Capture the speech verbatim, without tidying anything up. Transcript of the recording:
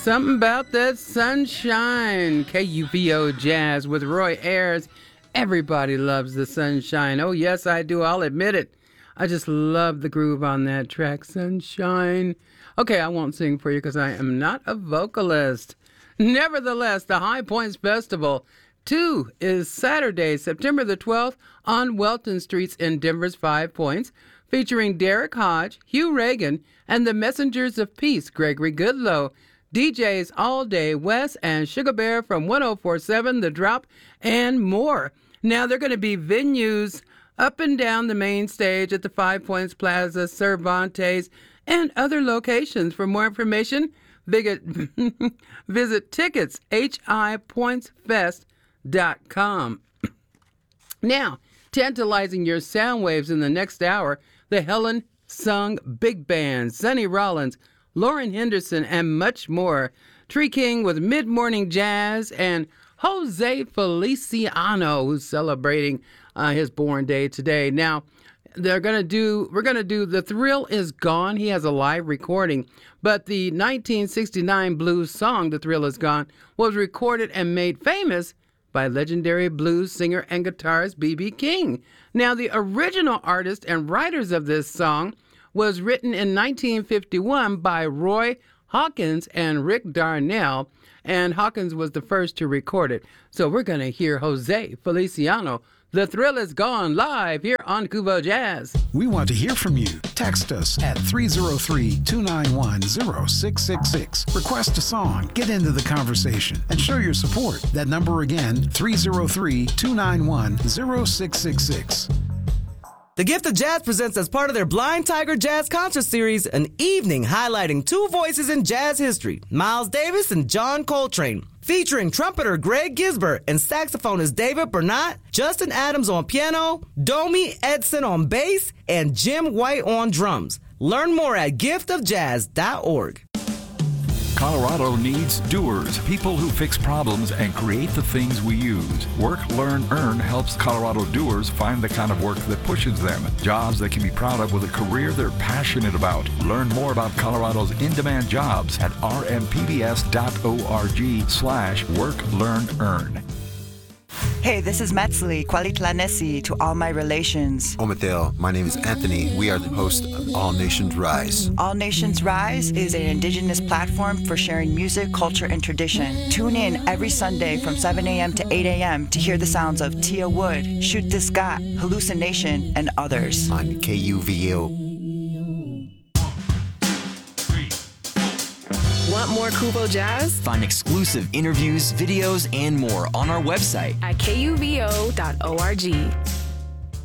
Something about that sunshine. K U V O Jazz with Roy Ayers. Everybody loves the sunshine. Oh, yes, I do. I'll admit it. I just love the groove on that track, Sunshine. Okay, I won't sing for you because I am not a vocalist. Nevertheless, the High Points Festival two is Saturday, September the twelfth on Welton Streets in Denver's Five Points, featuring Derek Hodge, Hugh Reagan, and the Messengers of Peace, Gregory Goodloe. D Js All Day West and Sugar Bear from one oh four point seven The Drop, and more. Now, there are going to be venues up and down the main stage at the Five Points Plaza, Cervantes, and other locations. For more information, visit, visit tickets, h i points fest dot com. Now, tantalizing your sound waves in the next hour, the Helen Sung Big Band, Sonny Rollins, Lauren Henderson, and much more. Tree King with Mid-Morning Jazz, and Jose Feliciano, who's celebrating uh, his born day today. Now, they're gonna do. We're gonna do "The Thrill Is Gone." He has a live recording, but the nineteen sixty-nine blues song "The Thrill Is Gone" was recorded and made famous by legendary blues singer and guitarist B B King. Now, the original artist and writers of this song was written in nineteen fifty-one by Roy Hawkins and Rick Darnell, and Hawkins was the first to record it. So we're going to hear Jose Feliciano, "The Thrill Is Gone," live here on Kuvo Jazz. We want to hear from you. Text us at three oh three, two nine one, oh six six six. Request a song, get into the conversation, and show your support. That number again, three oh three, two nine one, oh six six six. The Gift of Jazz presents, as part of their Blind Tiger Jazz Concert Series, an evening highlighting two voices in jazz history, Miles Davis and John Coltrane. Featuring trumpeter Greg Gisbert and saxophonist David Bernat, Justin Adams on piano, Domi Edson on bass, and Jim White on drums. Learn more at gift of jazz dot org. Colorado needs doers, people who fix problems and create the things we use. Work, Learn, Earn helps Colorado doers find the kind of work that pushes them. Jobs they can be proud of with a career they're passionate about. Learn more about Colorado's in-demand jobs at r m p b s dot org slash work, learn, earn. Hey, this is Metzli, Kwalitlanesi to all my relations. Ometel, my name is Anthony. We are the host of All Nations Rise. All Nations Rise is an indigenous platform for sharing music, culture, and tradition. Tune in every Sunday from seven a.m. to eight a.m. to hear the sounds of Tia Wood, Shoot This Got, Hallucination, and others. On K U V O. Want more Kuvo Jazz? Find exclusive interviews, videos, and more on our website at K U V O dot org.